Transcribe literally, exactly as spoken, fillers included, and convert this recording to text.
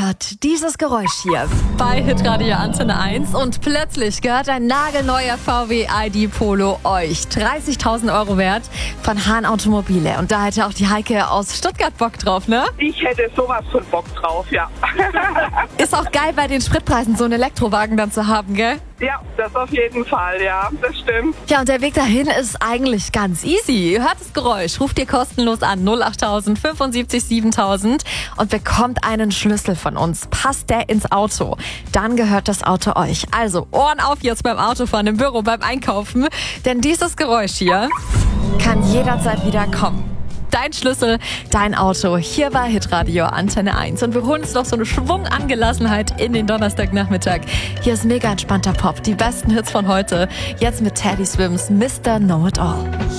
hört dieses Geräusch hier bei Hitradio Antenne eins und plötzlich gehört ein nagelneuer V W I D Polo euch. dreißigtausend Euro wert von Hahn Automobile. Und da hätte auch die Heike aus Stuttgart Bock drauf, ne? Ich hätte sowas von Bock drauf, ja. Ist auch geil, bei den Spritpreisen so einen Elektrowagen dann zu haben, gell? Ja, das auf jeden Fall, ja, das stimmt. Ja, und der Weg dahin ist eigentlich ganz easy. Hört das Geräusch, ruft ihr kostenlos an null achttausend fünfundsiebzig siebentausend und bekommt einen Schlüssel von uns. Passt der ins Auto, dann gehört das Auto euch. Also Ohren auf jetzt beim Autofahren, im Büro, beim Einkaufen, denn dieses Geräusch hier kann jederzeit wieder kommen. Dein Schlüssel, dein Auto, hier bei Hitradio Antenne eins. Und wir holen uns noch so eine Schwungangelassenheit in den Donnerstagnachmittag. Hier ist mega entspannter Pop, die besten Hits von heute. Jetzt mit Teddy Swims Mister Know It All.